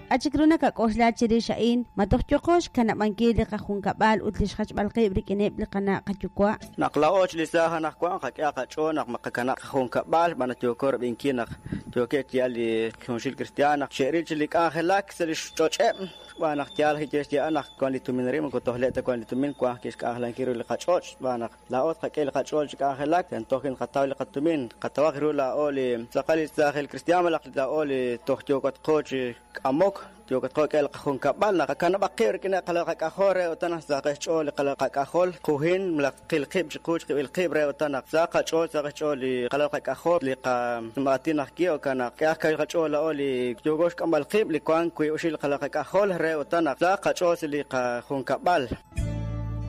أشكرنا كأوسلا تري شاين ما تختقوش كان منكي لقخون كبال وتلش خش بالقيب لكنيب لقنا قتقوا نقلاوش لساها نقوان خكيا قشون نقمقنا خون كبال بنا تيوكور بينكينا تيوكيت يالي كونشيل كريستيانا شيريج اللي كان خلاك سلش توشم وانا اختيار هيجيش انا كون لتمين ريم كنت هلت كون لتمين كوا كيش كاهلان كيرو لقشوش وانا لاوت خكيل لقشوش كان خلاك تنتوكن قطاو لقتمين قطاو غيرو لا اولي سقال داخل كريستيان لا اولي توختيوكت قوش اموك تيوكت قوك القخون كبالنا كان بقير كنا قلقك أخورة وتنا ساقش أول قلقك أخول كوهين ملقي القيب جقوش القيبرة وتنا ساقش أول قلقك أخور لقى ماتين أحكي وكان كأحكي أول أول جوجوش كمال القيب لكوان كوي وشيل قلقك أخول هرة وتنا ساقش أول لقى خون كبال